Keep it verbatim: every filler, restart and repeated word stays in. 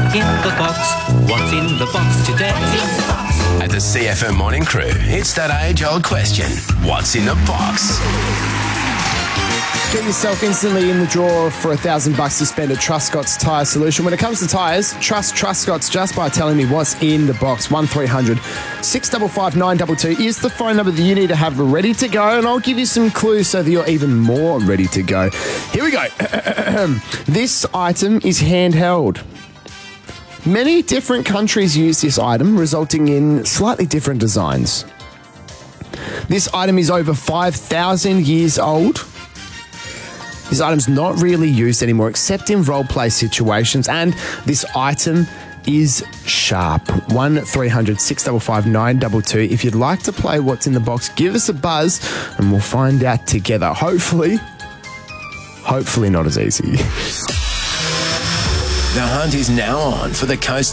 in the box? What's in the box today? At the C F M Morning Crew, it's that age-old question. What's in the box? Get yourself instantly in the draw for a thousand bucks to spend at Truscott's Tyre Solution. When it comes to tyres, trust Truscott's just by telling me what's in the box. one three hundred six five five nine two two is the phone number that you need to have ready to go, and I'll give you some clues so that you're even more ready to go. Here we go. This item is handheld. Many different countries use this item, resulting in slightly different designs. This item is over five thousand years old. This item's not really used anymore except in role-play situations, and this item is sharp. one three hundred six five five nine two two. If you'd like to play What's in the Box, give us a buzz and we'll find out together. Hopefully, hopefully not as easy. The hunt is now on for the Coast